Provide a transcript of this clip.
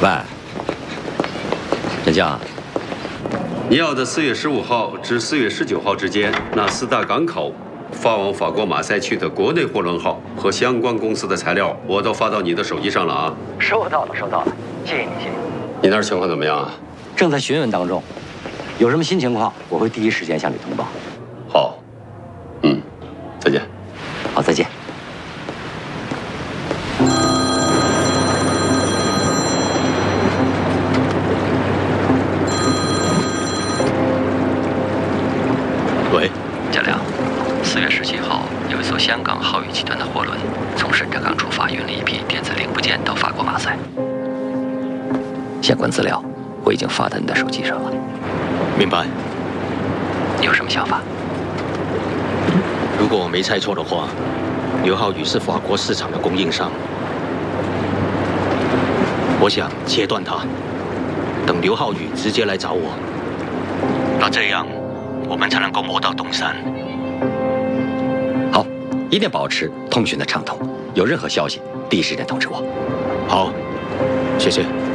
喂，陈江， 你要的4月15号至4月19号之间，那4大港口发往法国马赛区的国内货轮号和相关公司的材料，我都发到你的手机上了啊。 收到了，收到了，谢谢你，谢谢你。 你那儿情况怎么样啊？ 正在询问当中，有什么新情况，我会第一时间向你通报。 好，再见。 好，再见。 喂， 贾亮，4月17号，有一艘香港浩宇集团的货轮从深圳港出发，运了一批电子零部件到法国马赛。相关资料我已经发到你的手机上了。 明白。 你有什么想法？ 如果我没猜错的话，刘浩宇是法国市场的供应商。我想切断他，等刘浩宇直接来找我。那这样，我们才能够摸到东山。 好，一定保持通讯的畅通。有任何消息，第一时间通知我。 好，谢谢。